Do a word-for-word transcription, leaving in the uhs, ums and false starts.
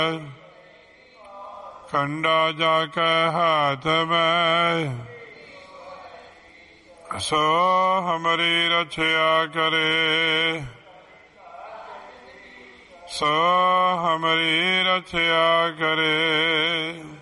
खंडा जाके हाथ में, सो हमारी रक्षा करे, सो हमारी रक्षा करे।